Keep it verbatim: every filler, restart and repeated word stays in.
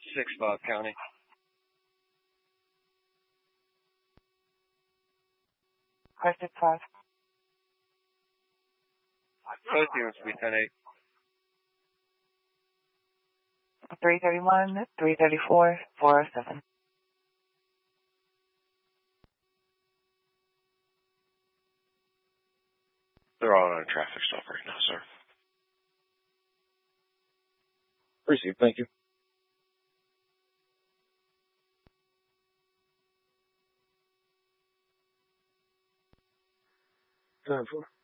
six five County. Car six five. Both units will be ten eight. three thirty-one, three thirty-four, four oh seven. They're all on a traffic stop right now, sir. Received, thank you. Time for